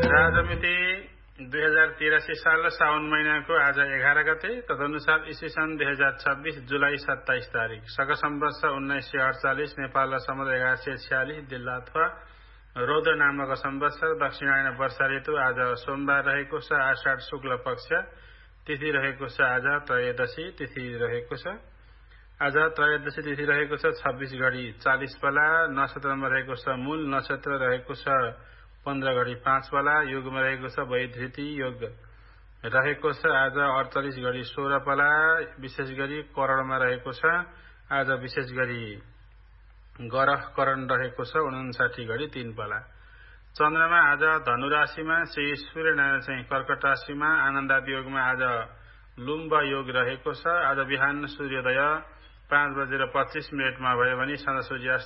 राजमिति 2083 साल साउन महिनाको आज 11 गते, तदनुसार ईस्वी सन् 2026 जुलाई 27 तारिक, शक सम्वत्सर 1948, नेपाल सम्वत 1146 जिल्ला अथवा रौद्र नामक सम्वत्सर, दक्षिणायन वर्षा ऋतु। आज सोमबार रहेको छ, आषाढ शुक्ल पक्ष, तिथि रहेको छ आज त्रयोदशी तिथि रहेको छ। आज त्रयोदशी तिथि रहेको छ 26 घडी 40 बेला। नक्षत्रमा रहेको छ मूल, नक्षत्र रहेको छ 15 घडी 5 बेला। युगमा रहेको छ वैधृति योग रहेको छ आज 48 घडी 16 बेला। विशेष गरी करणमा रहेको छ आज विशेष गरी गरह करण रहेको छ 59 घडी 3 बेला। चन्द्रमा आज धनु राशिमा, श्री सूर्यनारायण चाहिँ कर्कट राशिमा। आनन्दादि योगमा आज लुम्ब योग रहेको छ। आज बिहान सूर्योदय 5:25 भयो भने सन्ध्या सूर्यास्त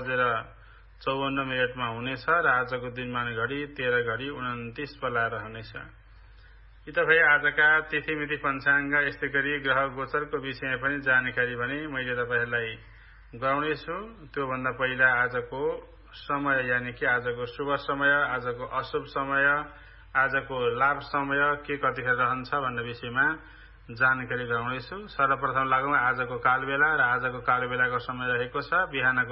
6:54 हुनेछ र आजको दिनमान घडी 13 घडी 29 बेला रहनेछ। यी त भए आजका तिथिमिति पञ्चाङ्ग। यस्तै गरी ग्रह गोचरको विषय पनि जानकारी भने मैले तपाईहरुलाई गराउनेछु। त्योभन्दा पहिला आजको समय यानि कि आजको शुभ समय, आजको अशुभ समय, आजको लाभ समय के कतिखेर रहन्छ भन्ने विषयमा जानकारी गराउनेछु। सर्वप्रथम लागौं आजको कालबेला र आजको कालबेलाको समय रहेको छ बिहानको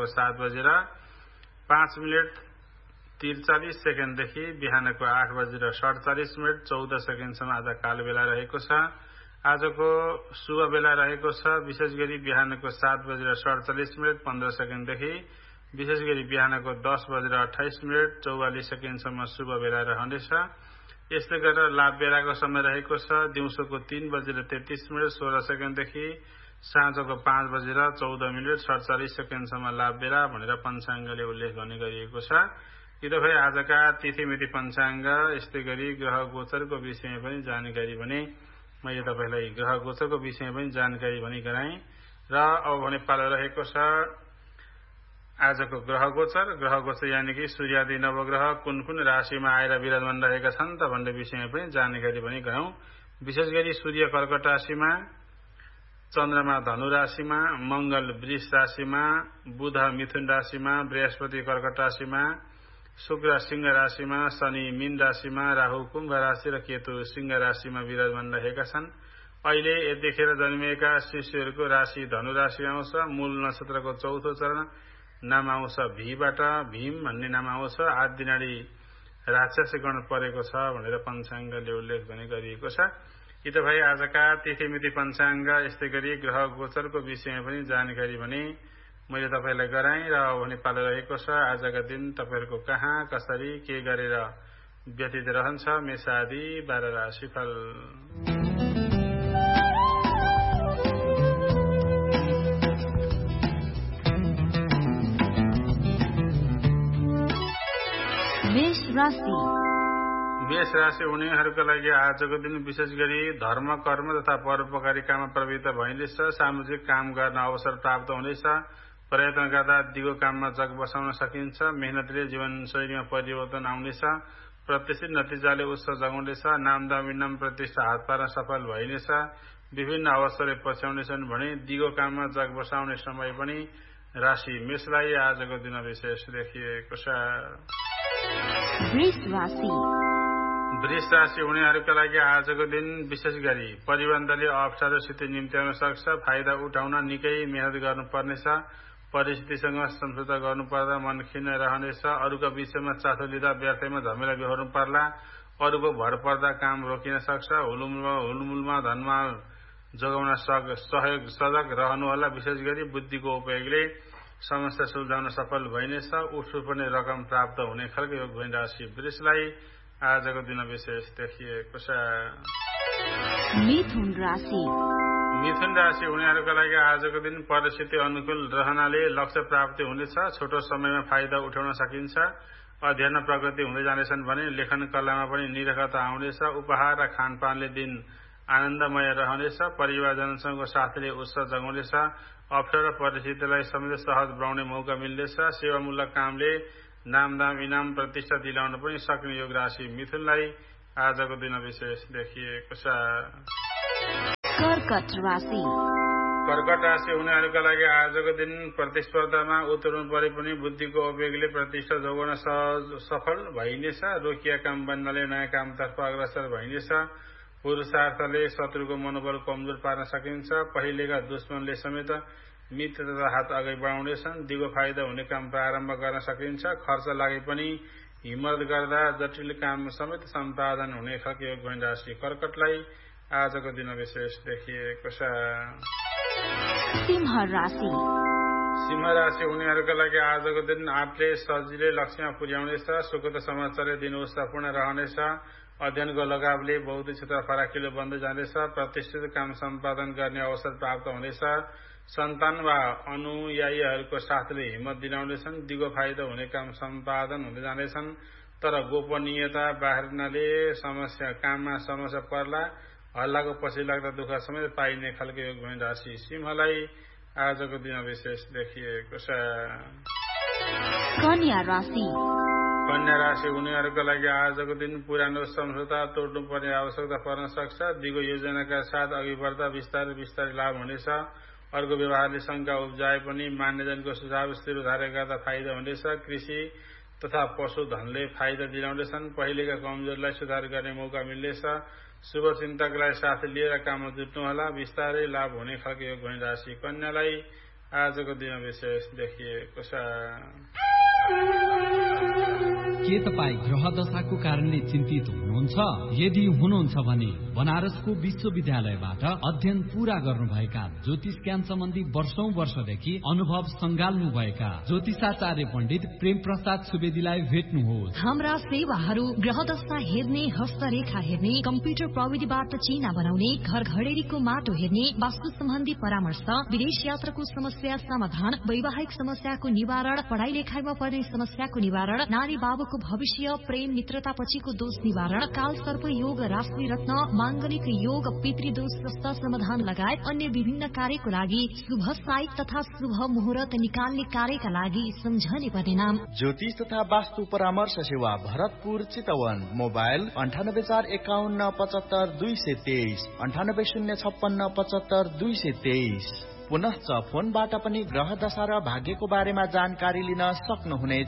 7:43 देखि बिहानको 8:47 14 आज कालबेला रहेको छ। आजको शुभ बेला रहेको छ विशेष गरी बिहानको 7:47 15 देखि विशेष गरी बिहानको 10:28 44 शुभ बेला रहनेछ। यस्तै गरेर लाभ बेलाको समय रहेको छ दिउँसोको 3:33 16 देखि साँझको 5:14 47 लाभ बेला भनेर पञ्चाङ्गले उल्लेख गर्ने गरिएको छ। यी त भए आजका तिथिमिति पञ्चाङ्ग। यस्तै गरी ग्रह गोचरको विषय पनि जानकारी भने मैले तपाईलाई ग्रह गोचरको विषय पनि जानकारी भनी गराएँ। र अब भने पालो रहेको छ आजको ग्रह गोचर। ग्रह गोचर यानि कि सूर्यादि नवग्रह कुन कुन राशिमा आएर विराजमान रहेका छन् त भन्ने विषयमा पनि जानकारी भनी गराउँ। विशेष गरी सूर्य कर्कट राशिमा, चन्द्रमा धनु राशिमा, मंगल वृष राशिमा, बुध मिथुन राशिमा, बृहस्पति कर्कट राशिमा, शुक्र सिंह राशिमा, शनि मीन राशिमा, राहु कुम्भ राशि र केतु सिंह राशिमा विराजमान रहेका छन्। अहिले यतिखेर जन्मिएका शिशुहरूको राशि धनु राशि आउँछ। मूल नक्षत्रको चौथो चरण नाम आउँछ भीबाट, भीम भन्ने नाम आउँछ। आदिनाडी राक्षस गण परेको छ भनेर पञ्चाङ्गले उल्लेख पनि गरिएको छ। यी त भए आजका तिथिमिति पञ्चाङ्ग। यस्तै गरी ग्रह गोचरको विषयमा पनि जानकारी भने मैले तपाईलाई गराएँ। र भने पालो रहेको छ आजका दिन तपाईहरुको कहाँ कसरी के गरेर व्यतीत रहन्छ मेष आदि 12 राशिफल। मेष राशि हुनेहरूका लागि आजको दिन विशेष गरी धर्म कर्म तथा परोपकारी काममा प्रवृत्त भइनेछ। सामाजिक काम गर्न अवसर प्राप्त हुनेछ। प्रयत्न गर्दा दिगो काममा जग बसाउन सकिन्छ। मेहनतले जीवनशैलीमा परिवर्तन आउनेछ। प्रतिष्ठित नतिजाले उत्साह जगाउनेछ। नामदाम इनाम प्रतिष्ठा हात पार्न सफल भइनेछ। विभिन्न अवसरले पछ्याउनेछन् भने दिगो काममा जग बसाउने समय पनि राशि मेषलाई आजको दिन विशेष देखिएको छ। वृष राशि हुनेहरूका लागि आजको दिन विशेष गरी परिबन्धले अप्ठ्यारोसित निम्त्याउन सक्छ। फाइदा उठाउन निकै मेहनत गर्नुपर्नेछ। परिस्थितिसँग सम्झौता गर्नुपर्दा मन खिन्न रहनेछ। अरूका विषयमा चासो लिँदा व्यर्थैमा झमेला बेहोर्नु पर्ला। अरूको भर पर्दा काम रोकिन सक्छ। हुलमुलमा धनमाल जोगाउन सजग रहनुहोला। विशेष गरी बुद्धिको उपयोगले समस्या सुल्झाउन सफल भइनेछ। उठ्नुपर्ने रकम प्राप्त हुने खालको योग भइने राशि वृषलाई आजको दिन विशेष देखिएको छ। मिथुन राशि हुनेहरूका लागि आजको दिन परिस्थिति अनुकूल रहनाले लक्ष्य प्राप्ति हुनेछ। छोटो समयमा फाइदा उठाउन सकिन्छ। अध्ययन प्रगति हुँदै जानेछन् भने लेखन कलामा पनि निरखता आउनेछ। उपहार र खानपानले दिन आनन्दमय रहनेछ। परिवारजनसँगको साथले उत्साह जगाउनेछ। अप्ठ्यारो परिस्थितिलाई समेत सहज बनाउने मौका मिल्नेछ। सेवामूलक कामले नामदाम इनाम प्रतिष्ठा दिलाउन पनि सक्ने योग राशि मिथुनलाई आजको दिन विशेष देखिएको छ। कर्कट राशि हुनेहरूका लागि आजको दिन प्रतिस्पर्धामा उत्रनु परे पनि बुद्धिको उपयोगले प्रतिष्ठा जोगाउन सफल भइनेछ। रोकिया काम बन्नाले नयाँ कामतर्फ अग्रसर भइनेछ। पुरुषार्थले शत्रुको मनोबल कमजोर पार्न सकिन्छ। पहिलेका दुश्मनले समेत मित्र तथा हात अगाडि बढाउनेछन्। दिगो फाइदा हुने काम प्रारम्भ गर्न सकिन्छ। खर्च लागे पनि हिम्मत गर्दा जटिल काम समेत सम्पादन हुने खालको योग बन्ने राशि कर्कटलाई आजको दिन विशेष देखिएको छ। सिंह राशि हुनेहरूका लागि आजको दिन आफूले सजिलै लक्ष्यमा पुर्याउनेछ। सुखद समाचारले दिन उत्साहपूर्ण रहनेछ। अध्ययनको लगावले बौद्धिक क्षेत्र फराकिलो बन्दै जानेछ। प्रतिष्ठित काम सम्पादन गर्ने अवसर प्राप्त हुनेछ। सन्तान वा अनुयायीहरूको साथले हिम्मत दिलाउनेछन्। दिगो फाइदा हुने काम सम्पादन हुँदै जानेछन्। तर गोपनीयता बाहिरनाले काममा समस्या पर्ला। हल्लाको पछि लाग्दा दुःख समेत पाइने खालको योग हुने राशि सिंहलाई आजको दिन विशेष देखिएको छ। कन्या राशि हुनेहरूका लागि आजको दिन पुरानो सम्झौता तोड्नु पर्ने आवश्यकता पर्न सक्छ। दिगो योजनाका साथ अघि बढ्दा बिस्तारै लाभ हुनेछ। अर्को व्यवहारले शंका उब्जाए पनि मान्यजनको सुझाव स्थिर धारण गर्दा फाइदा हुनेछ। कृषि तथा पशुधनले फाइदा दिलाउनेछन्। पहिलेका कमजोरलाई सुधार गर्ने मौका मिल्नेछ। शुभ चिन्तकलाई साथ लिएर काममा जुट्नुहोला। बिस्तारै लाभ हुने खालको योग हुने राशि कन्यालाई आजको दिन विशेष देखिएको छ। के तपाईँ ग्रह दशाको कारणले चिन्तित हुनुहुन्छ? यदि हुनुहुन्छ भने बनारसको विश्वविद्यालयबाट अध्ययन पूरा गर्नुभएका ज्योतिष ज्ञान सम्बन्धी वर्षौंदेखि अनुभव संगाल्नुभएका ज्योतिषाचार्य पण्डित प्रेम प्रसाद सुवेदीलाई भेट्नुहोस्। हाम्रा सेवाहरू ग्रह दशा हेर्ने, हस्तरेखा हेर्ने, कम्प्युटर प्रविधिबाट चिना बनाउने, घर घडेरीको माटो हेर्ने, वास्तु सम्बन्धी परामर्श, विदेश यात्राको समस्या समाधान, वैवाहिक समस्याको निवारण, पढाइ लेखाइमा पर्ने समस्याको निवारण, नारी बाबुको भविष्य, प्रेम मित्रता पछिको दोष निवारण, काल सर्प योग, राशि रत्न, मांगलिक योग, पितृदोष जस्ता समाधान लगायत अन्य विभिन्न कार्यको लागि शुभ साइट तथा शुभ मुहूर्त निकाल्ने कार्यका लागि सम्झने पर्ने नाम ज्योतिष तथा वास्तु परामर्श सेवा भरतपुर चितवन। मोबाइल 9841575223 9806575223। पुनश्च फोनबाट पनि ग्रह दशा र भाग्यको बारेमा जानकारी लिन सक्नुहुनेछ।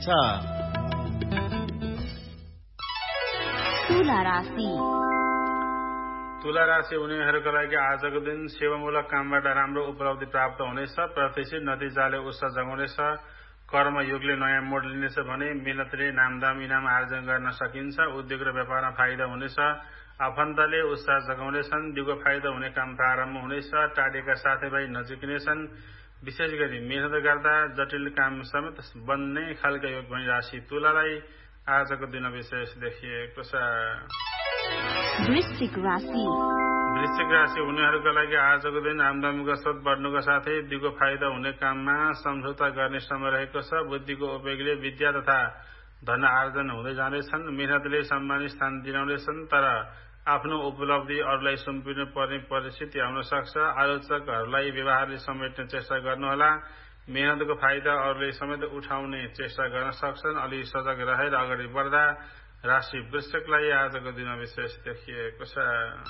तुला राशि हुनेहरूका लागि आजको दिन सेवामूलक कामबाट राम्रो उपलब्धि प्राप्त हुनेछ। प्रत्याशित नतिजाले उत्साह जगाउनेछ। कर्मयोगले नयाँ मोड लिनेछ भने मेहनतले नामदाम इनाम आर्जन गर्न सकिन्छ। उद्योग र व्यापारमा फाइदा हुनेछ। आफन्तले उत्साह जगाउनेछन्। दिगो फाइदा हुने काम प्रारम्भ हुनेछ। टाढेका साथीभाइ नजिकिनेछन्। विशेष गरी मेहनत गर्दा जटिल काम समेत बन्ने खालका योग भनी राशि तुलालाई आजको दिन विशेष देखिएको छ। वृश्चिक राशि हुनेहरूका लागि आजको दिन आमदामीको स्रोत बढ्नुका साथै दिगो फाइदा हुने काममा सम्झौता गर्ने समय रहेको छ। बुद्धिको उपयोगले विद्या तथा धन आर्जन हुँदै जानेछन्। मेहनतले सम्मानित स्थान दिलाउनेछन्। तर आफ्नो उपलब्धि अरूलाई सुम्पिनु पर्ने परिस्थिति आउन सक्छ। आलोचकहरूलाई व्यवहारले समेट्ने चेष्टा गर्नुहोला। मेहनतको फाइदा अरूले समेत उठाउने चेष्टा गर्न सक्छन्। अलि सजग रहेर अगाडि बढ्दा राशि वृश्चिकलाई आजको दिन विशेष देखिएको छ।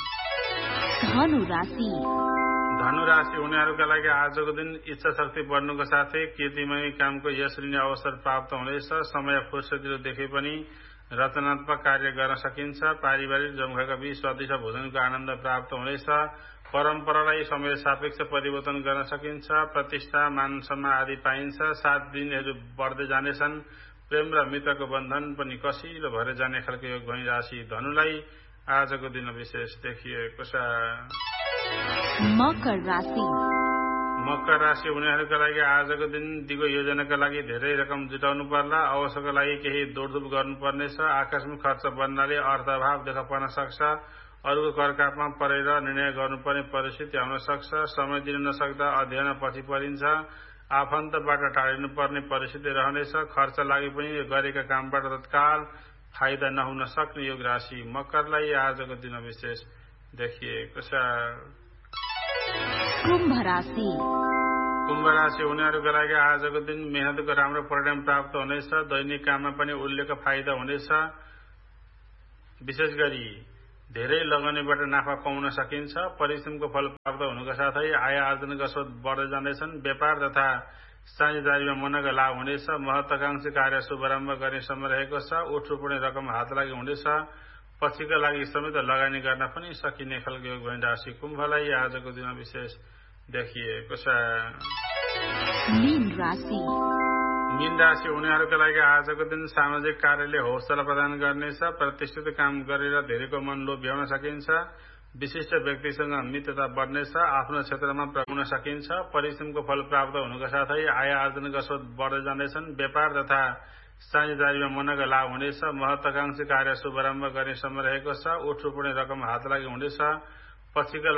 धनु राशि हुनेहरूका लागि आजको दिन इच्छा शक्ति बढ्नुको साथै कीर्तिमय कामको यश लिने अवसर प्राप्त हुनेछ। समय फुर्सदिलो देखे पनि रचनात्मक कार्य गर्न सकिन्छ। पारिवारिक जमघटका बीच स्वादिष्ट भोजनको आनन्द प्राप्त हुनेछ। परम्परालाई समय सापेक्ष परिवर्तन गर्न सकिन्छ। प्रतिष्ठा मान सम्मान आदि पाइन्छ। 7 दिनहरू बढ्दै जानेछन्। प्रेम र मित्रको बन्धन पनि कसिलो भएर जाने खालको योग भनी राशि धनुलाई आजको दिन विशेष देखिएको छ। मकर राशि हुनेहरूका लागि आजको दिन दिगो योजनाका लागि धेरै रकम जुटाउनु पर्ला। अवसरका लागि केही दौडधुप गर्नुपर्नेछ। आकस्मिक खर्च बन्नाले अर्थाभाव देखा पर्न सक्छ। अरूको करकापमा परेर निर्णय गर्नुपर्ने परिस्थिति आउन सक्छ। समय दिन नसक्दा अध्ययन पछि परिन्छ। आफन्तबाट टाढिनु पर्ने परिस्थिति रहनेछ। खर्च लागे पनि गरेका कामबाट तत्काल फाइदा नहुन सक्ने योग राशि मकरलाई आजको दिन विशेष देखिएको छ। कुम्भ राशि हुनेहरूका लागि आजको दिन मेहनतको राम्रो परिणाम प्राप्त हुनेछ। दैनिक काममा पनि उल्लेख फाइदा हुनेछ। विशेष गरी धेरै लगानीबाट नाफा कमाउन सकिन्छ। परिश्रमको फल प्राप्त हुनुका साथै आय आर्जनका स्रोत बढ्दै जाँदैछन्। व्यापार तथा साझेदारीमा मनका लाभ हुनेछ। महत्वाकांक्षी कार्य शुभारम्भ गर्ने समय रहेको छ। उठ्नुपर्ने रकम हात लागि हुनेछ। पछिका लागि समेत लगानी गर्न पनि सकिने खालको योग भनी राशि कुम्भलाई आजको दिनमा विशेष देखिएको छ। मीन राशि हुनेहरूका लागि आजको दिन सामाजिक कार्यले हौसला प्रदान गर्नेछ। प्रतिष्ठित काम गरेर धेरैको मन लोभ्याउन सकिन्छ। विशिष्ट व्यक्तिसँग मित्रता बढ्नेछ। आफ्नो क्षेत्रमा प्रगुन सकिन्छ। परिश्रमको फल प्राप्त हुनुका साथै आय आर्जनका स्रोत बढ्दै जाँदैछन्। व्यापार तथा साझेदारीमा मनका लाभ हुनेछ। महत्वाकांक्षी कार्य शुभारम्भ गर्ने समय रहेको छ। उठ्नुपर्ने रकम हात लागि हुनेछ। पछिका